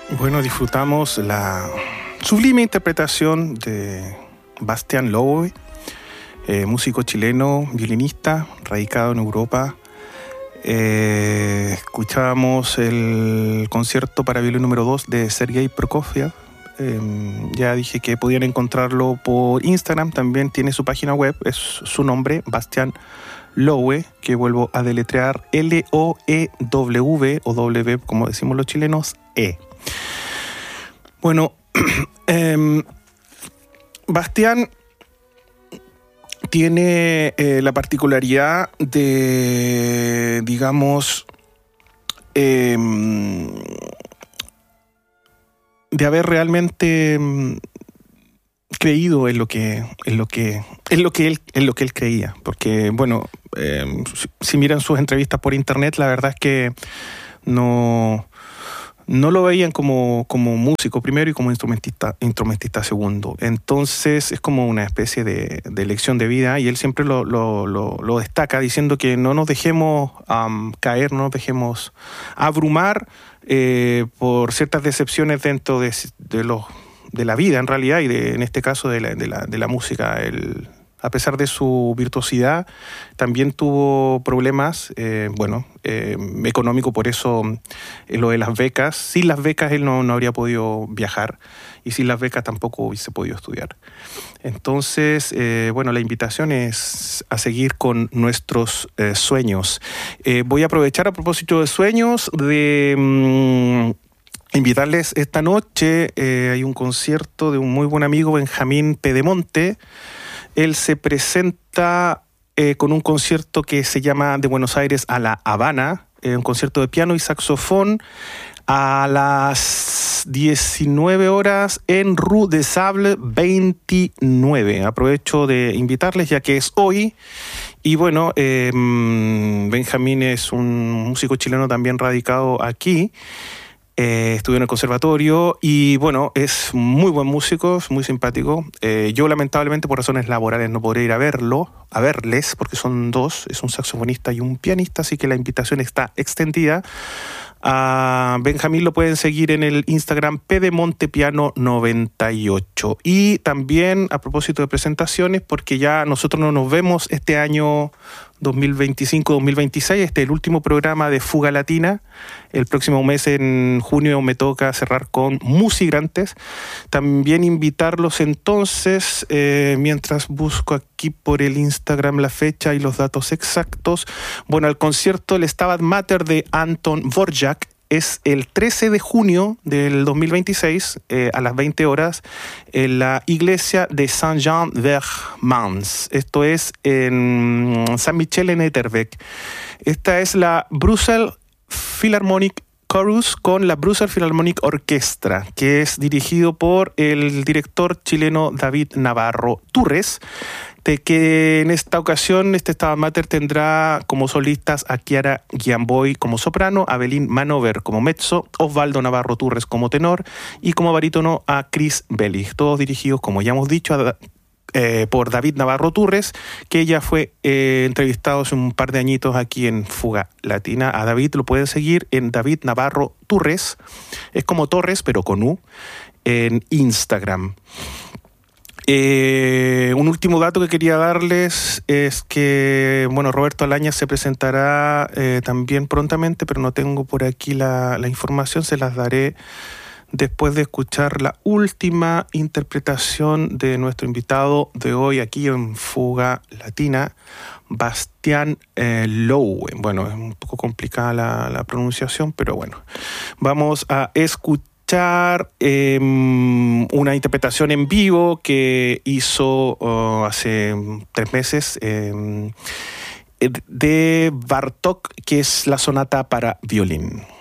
Bueno, disfrutamos la sublime interpretación de Bastián Lowe, músico chileno, violinista, radicado en Europa. Escuchábamos el concierto para violín número 2 de Sergei Prokofiev. Ya dije que podían encontrarlo por Instagram, también tiene su página web, es su nombre, Bastián Lowe, que vuelvo a deletrear, L-O-E-W, o W, como decimos los chilenos, E. Bueno, Bastián tiene la particularidad de, digamos, de haber realmente creído en lo que él creía, porque bueno, si miran sus entrevistas por internet, la verdad es que no lo veían como músico primero y como instrumentista segundo. Entonces es como una especie de lección de vida, y él siempre lo destaca diciendo que no nos dejemos caer, no nos dejemos abrumar por ciertas decepciones dentro de la vida en realidad, y en este caso de la música. Él, a pesar de su virtuosidad, también tuvo problemas, económicos, por eso lo de las becas. Sin las becas él no habría podido viajar, y sin las becas tampoco hubiese podido estudiar. Entonces, la invitación es a seguir con nuestros sueños. Voy a aprovechar, a propósito de sueños, de invitarles esta noche. Hay un concierto de un muy buen amigo, Benjamín Pedemonte. Él se presenta con un concierto que se llama De Buenos Aires a La Habana, un concierto de piano y saxofón a las 19 horas en Rue des Sables 29. Aprovecho de invitarles ya que es hoy. Y bueno, Benjamín es un músico chileno también radicado aquí. Estudió en el conservatorio y bueno, es muy buen músico, es muy simpático. Yo lamentablemente por razones laborales no podré ir a verles, porque son dos, es un saxofonista y un pianista, así que la invitación está extendida. A Benjamín lo pueden seguir en el Instagram pdemontepiano98. Y también, a propósito de presentaciones, porque ya nosotros no nos vemos este año 2025-2026, este es el último programa de Fuga Latina. El próximo mes, en junio, me toca cerrar con Musigrantes. También invitarlos entonces, mientras busco aquí por el Instagram la fecha y los datos exactos. Bueno, el concierto, el Stabat Mater de Anton Dvorak, es el 13 de junio del 2026 a las 20 horas en la iglesia de Saint-Jean-vers-Mans. Esto es en Saint-Michel-en-Etterbeek. Esta es la Brussels Philharmonic Chorus con la Brussels Philharmonic Orchestra, que es dirigido por el director chileno David Navarro Turres, de que en esta ocasión este Stabat Mater tendrá como solistas a Chiara Giamboy como soprano, a Belín Manover como mezzo, Osvaldo Navarro Turres como tenor y como barítono a Chris Bellig, todos dirigidos, como ya hemos dicho, por David Navarro Turres, que ya fue entrevistado hace un par de añitos aquí en Fuga Latina. A David lo pueden seguir en David Navarro Turres, es como Torres pero con U, en Instagram. Un último dato que quería darles es que, bueno, Roberto Alaña se presentará también prontamente, pero no tengo por aquí la información, se las daré después de escuchar la última interpretación de nuestro invitado de hoy aquí en Fuga Latina, Bastián Lowe. Bueno, es un poco complicada la pronunciación, pero bueno, vamos a escuchar una interpretación en vivo que hizo hace 3 meses de Bartók, que es la sonata para violín.